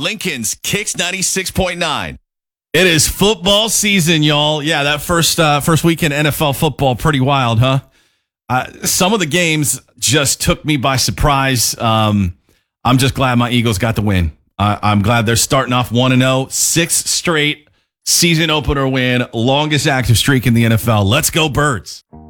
Lincoln's Kicks 96.9. It is football season, y'all. Yeah, that first weekend NFL football, pretty wild, huh? Some of the games just took me by surprise. I'm just glad my Eagles got the win. I'm glad they're starting off 1-0, sixth straight season opener win, longest active streak in the NFL. Let's go, Birds.